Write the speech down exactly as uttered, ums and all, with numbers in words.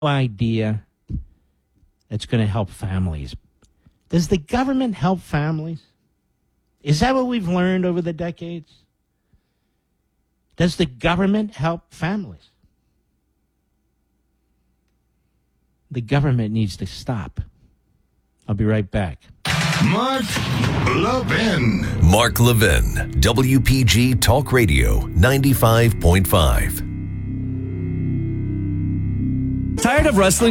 idea that's going to help families. Does the government help families? Is that what we've learned over the decades? Does the government help families? The government needs to stop. I'll be right back. Mark Levin. Mark Levin, W P G Talk Radio, ninety-five point five. Tired of wrestling